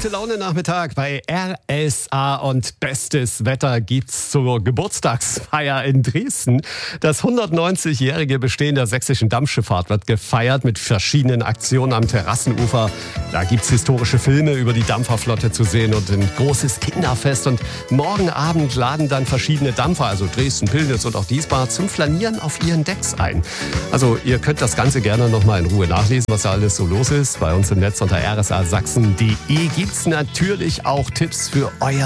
Gute Laune Nachmittag bei RSA und bestes Wetter gibt's zur Geburtstagsfeier in Dresden. Das 190-jährige Bestehen der sächsischen Dampfschifffahrt wird gefeiert mit verschiedenen Aktionen am Terrassenufer. Da gibt's historische Filme über die Dampferflotte zu sehen und ein großes Kinderfest. Und morgen Abend laden dann verschiedene Dampfer, also Dresden, Pillnitz und auch Diesbach, zum Flanieren auf ihren Decks ein. Also ihr könnt das Ganze gerne nochmal in Ruhe nachlesen, was da alles so los ist. Bei uns im Netz unter rsasachsen.de gibt's natürlich auch Tipps für euer